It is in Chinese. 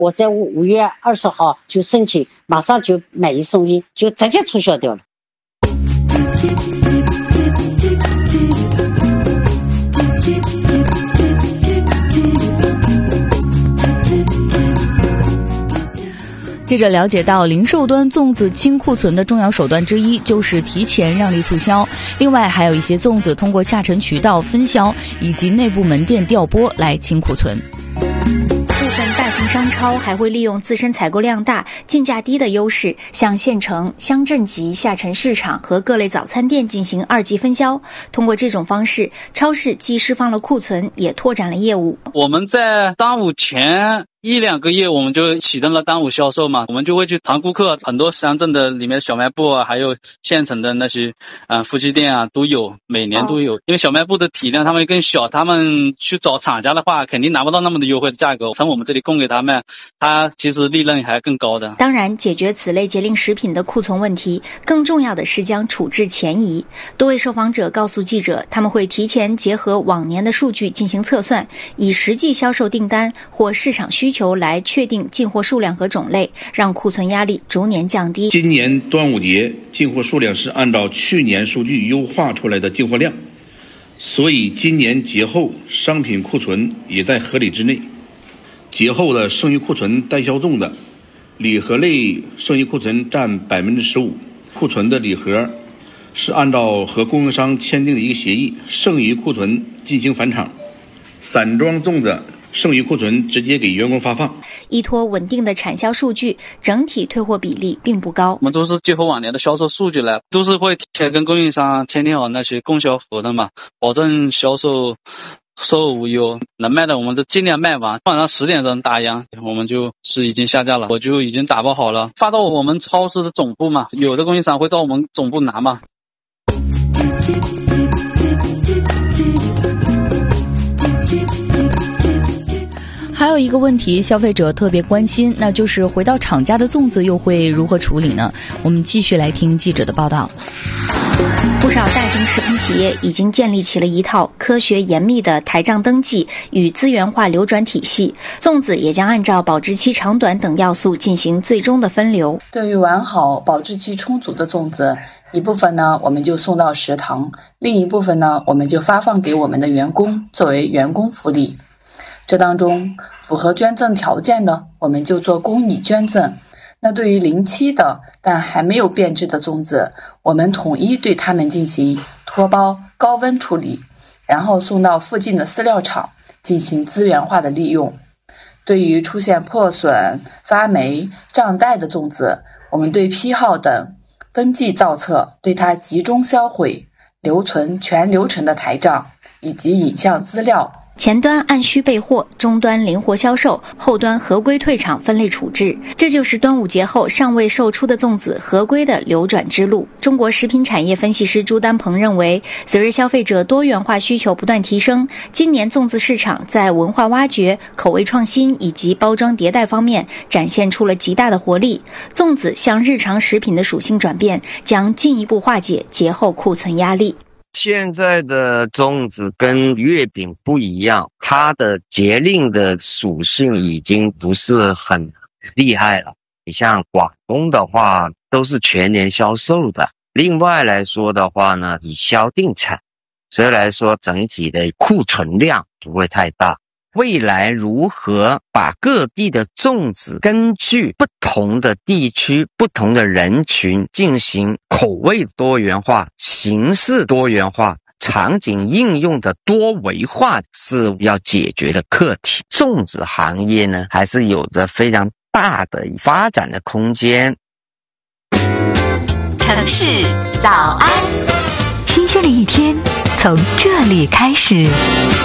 我在5月20号就申请，马上就买一送一，就直接促销掉了。 记者了解到，零售端粽子清库存的重要手段之一就是提前让利促销，另外还有一些粽子通过下沉渠道分销以及内部门店调拨来清库存。 部分大型商超还会利用自身采购量大、进价低的优势，向县城、乡镇级下沉市场和各类早餐店进行2级分销。通过这种方式，超市既释放了库存，也拓展了业务。 我们在端午前1-2个月我们就启动了端午销售嘛，我们就会去谈顾客，很多乡镇的里面小卖部啊，还有县城的那些夫妻店啊都有，每年都有。因为小卖部的体量他们更小，他们去找厂家的话肯定拿不到那么的优惠的价格，从我们这里供给他们，他其实利润还更高的。 当然，解决此类节令食品的库存问题，更重要的是将处置前移。多位受访者告诉记者，他们会提前结合往年的数据进行测算，以实际销售订单或市场需求来确定进货数量和种类，让库存压力逐年降低。 今年端午节进货数量是按照去年数据优化出来的进货量，所以今年节后商品库存也在合理之内。节后的剩余库存待销中的礼盒类剩余库存占 15%， 库存的礼盒是按照和供应商签订的一个协议，剩余库存进行返厂。散装粽子剩余库存直接给员工发放。 依托稳定的产销数据，整体退货比例并不高。 我们都是结合往年的销售数据来，都是会提前跟供应商签订好那些供销合同嘛，保证销售售后无忧，能卖的我们都尽量卖完。晚上10点钟打烊，我们就是已经下架了，我就已经打包好了，发到我们超市的总部嘛，有的供应商会到我们总部拿嘛。 还有一个问题，消费者特别关心，那就是回到厂家的粽子又会如何处理呢？我们继续来听记者的报道。 不少大型食品企业已经建立起了一套科学严密的台账登记与资源化流转体系，粽子也将按照保质期长短等要素进行最终的分流。 对于完好保质期充足的粽子，一部分呢我们就送到食堂，另一部分呢我们就发放给我们的员工作为员工福利。这当中符合捐赠条件的，我们就做公益捐赠。那对于临期的但还没有变质的粽子，我们统一对它们进行脱包、高温处理，然后送到附近的饲料厂进行资源化的利用。对于出现破损、发霉、胀袋的粽子，我们对批号等登记造册，对它集中销毁，留存全流程的台账以及影像资料。 前端按需备货，终端灵活销售，后端合规退场分类处置，这就是端午节后尚未售出的粽子合规的流转之路。中国食品产业分析师朱丹鹏认为，随着消费者多元化需求不断提升，今年粽子市场在文化挖掘、口味创新以及包装迭代方面展现出了极大的活力。粽子向日常食品的属性转变，将进一步化解节后库存压力。 现在的粽子跟月饼不一样，它的节令的属性已经不是很厉害了。你像广东的话，都是全年销售的。另外来说的话呢，以销定产，所以来说整体的库存量不会太大。未来如何把各地的粽子根据不同的地区、不同的人群进行口味多元化、形式多元化、场景应用的多维化，是要解决的课题。粽子行业呢，还是有着非常大的发展的空间。 城市早安，新鲜的一天从这里开始。